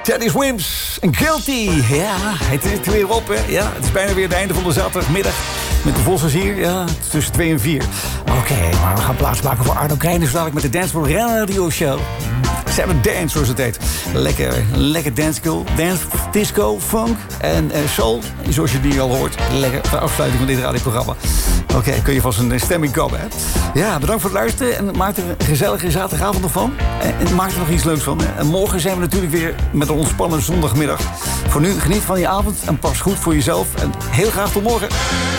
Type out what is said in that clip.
Teddy Swims en Guilty. Ja, het is weer op, hè. Ja, het is bijna weer het einde van de zaterdagmiddag. Met de Vossers hier, ja, het is tussen 2 en 4. Oké, maar we gaan plaatsmaken voor Arno Krijn. Dadelijk met de Danceful Radio Show. Seven Dance, zoals het heet. Lekker dance, disco, funk en soul. Zoals je die al hoort. Lekker de afsluiting van dit radioprogramma. Oké, kun je vast een stemming komen, hè? Ja, bedankt voor het luisteren. En maak er een gezellige zaterdagavond nog van. En maak er nog iets leuks van. En morgen zijn we natuurlijk weer met een ontspannen zondagmiddag. Voor nu, geniet van je avond en pas goed voor jezelf. En heel graag tot morgen.